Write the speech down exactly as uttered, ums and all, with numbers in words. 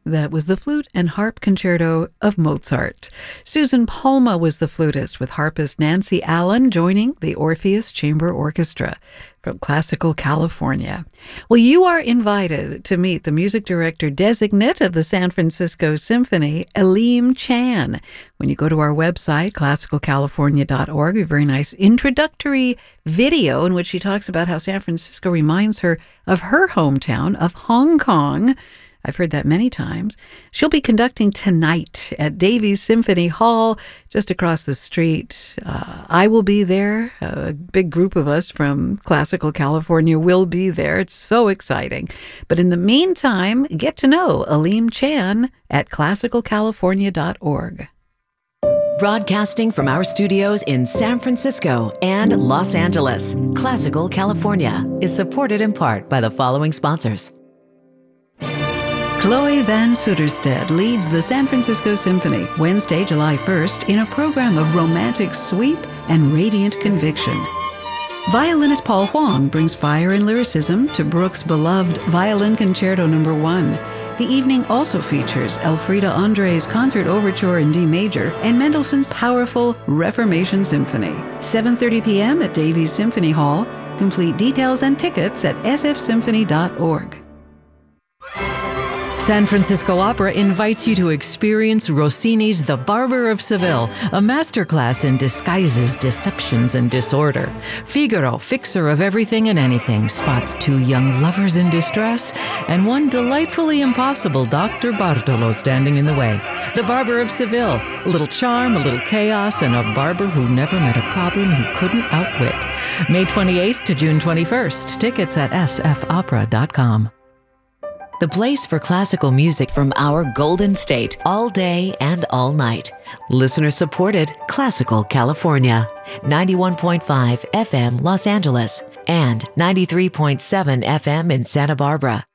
That was the Flute and Harp Concerto of Mozart. Susan Palma was the flutist, with harpist Nancy Allen joining the Orpheus Chamber Orchestra from Classical California. Well, you are invited to meet the music director designate of the San Francisco Symphony, Aleem Chan. When you go to our website, classical california dot org, a very nice introductory video in which she talks about how San Francisco reminds her of her hometown of Hong Kong. I've heard that many times. She'll be conducting tonight at Davies Symphony Hall, just across the street. Uh, I will be there. A big group of us from Classical California will be there. It's so exciting. But in the meantime, get to know Aleem Chan at classical california dot org. Broadcasting from our studios in San Francisco and Los Angeles, Classical California is supported in part by the following sponsors. Chloe Van Sutterstedt leads the San Francisco Symphony Wednesday, July first in a program of romantic sweep and radiant conviction. Violinist Paul Huang brings fire and lyricism to Brooks' beloved Violin Concerto Number One. The evening also features Elfrida Andre's Concert Overture in D Major and Mendelssohn's powerful Reformation Symphony. seven thirty p.m. at Davies Symphony Hall. Complete details and tickets at s f symphony dot org. San Francisco Opera invites you to experience Rossini's The Barber of Seville, a masterclass in disguises, deceptions, and disorder. Figaro, fixer of everything and anything, spots two young lovers in distress and one delightfully impossible Doctor Bartolo standing in the way. The Barber of Seville, a little charm, a little chaos, and a barber who never met a problem he couldn't outwit. May twenty-eighth to June twenty-first. Tickets at s f opera dot com. The place for classical music from our Golden State, all day and all night. Listener-supported Classical California, ninety-one point five F M Los Angeles and ninety-three point seven F M in Santa Barbara.